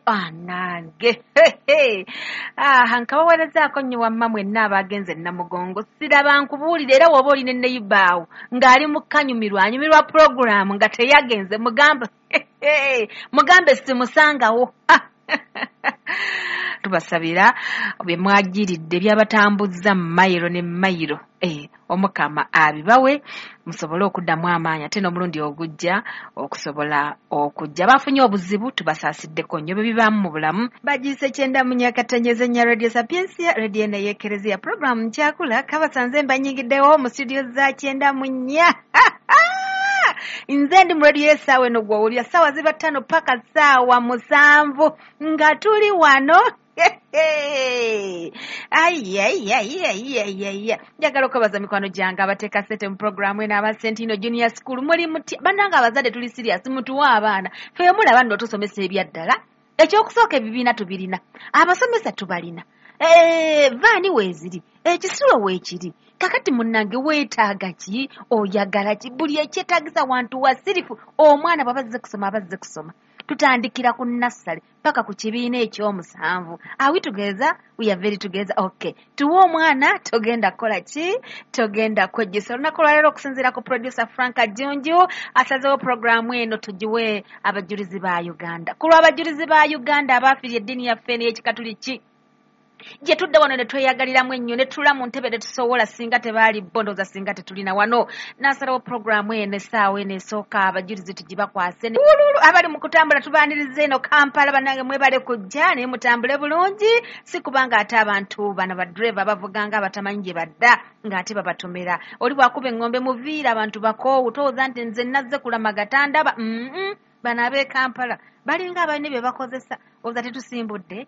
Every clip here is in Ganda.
nange nkabaweerezaako nnyo wamma mwenna abaagenze Namugongo siraba nkubuulire era woba olina neyibaawo ng'ali mu kanyumirwa anyumirwa puroguraamu nga teyagenze mugambe simusangawo tubasabira bye mwagiridde byabatambuzza mu mayiro ne mayiro Omukama abibawe musobole okuddamu amaanyi ate n'omulundi ogujja okusobola okujja bafunye obuzibu tubasaasideko nnyo bye bibaamu mu bulamu bagiise kyenda mu nyakatenyeze nya Radio Sapiensia radio eno y'ekereziya programu nkyakula kabasanze mbanyigiddewo mu studio za kyenda mu nnya nze ndi mu radio essaawa eno gw'owulira ssaawa ziba 5 paka ssaawa 7 nga tuli wano njagala okwebaza mikwano gyange abateeka sente mu programu eno aba Sentino Junior School muli muti bannange abazadde tuli serious mutuwa abaana fe mulaba nno tusomesa ebyaddala ekyokusooka ebibiina tubirina abasomesa tubalina vaani weeziri ekisulo weekiri kakati munnange weetaaga ki oyagala ki buli ekyetaagisa wantu wasirifu omwana bw'abazze kusoma tutandikira ku nassale paka ku kibiina ekyomusanvu are we together? We are very together. Okay, tuwa omwana togenda kola ki togenda kwejjusa olunaku lwaleero okusinziira ku producer Franka Junju asazeewo programu eno tugiwe abajulizi ba Uganda ku lw'abajulizi ba Uganda abaafiirye eddiini yaffe n'ey'ekikatuliki gye tudde wano ne tweyagaliramu ennyo ne tula mu ntebe tetusobola singa tebaali bondoza singa tetulina wano n'asalawo programu eno essaawa eno esooka abajulizi tugibakwase abali mu kutambula tubaaniriza eno Kampala bannange mwebale kujja naye mutambule bulungi si kubanga ate abantu bano badreva bavuganga abatamanyi gye badda ng'ate babatomera oli bwakuba eŋŋombe muviira abantu bakoowu towooza nti nze nazze kulamaga tandaba bano ab'e Kampala balinga abalina bye bakozesa oza tetusimbudde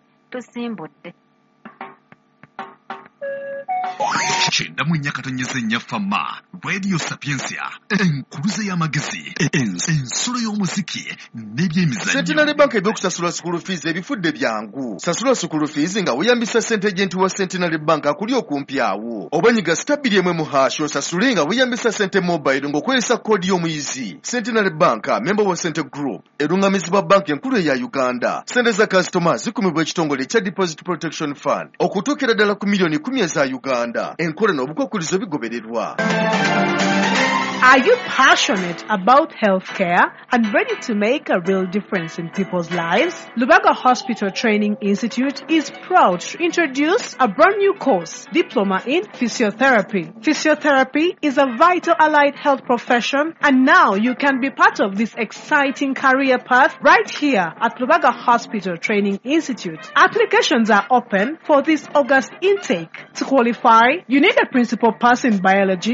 Kyenda mu nyakatenyeze nnya fama Radio Sapiensia enkuluze y'amagezi ensolo y'omuziki n'ebyemizannyo Centenary Bank ebyokusasula school fees ebifudde byangu sasula school fees nga weeyambisa ssente agenti wa Centenary Bank akuli okumpi awo obanyiga stabili emwe mu hash osasule nga weeyambisa ssente mobile ng'okozesa koodi y'omuyizi Centenary Bank member wa Cente Group erungamizibwa bank enkulu eya Uganda ssente za customers zikumibwa ekitongole ekya Deposit Protection Fund okutuukira ddala ku miliyoni 10 eza Uganda enkola n'obukwakkulizo bigobererwa. Are you passionate about healthcare and ready to make a real difference in people's lives? Lubaga Hospital Training Institute is proud to introduce a brand new course, Diploma in Physiotherapy. Physiotherapy is a vital allied health profession, and now you can be part of this exciting career path right here at Lubaga Hospital Training Institute. Applications are open for this August intake. To qualify, you need a principal pass in biology,